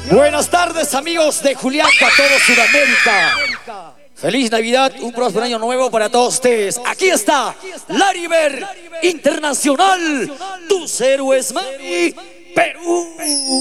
Buenas tardes, amigos de Juliaca, todo Sudamérica. Feliz Navidad, un próspero año nuevo para todos ustedes. Aquí está Lariver Internacional, tus héroes, Mami, Perú.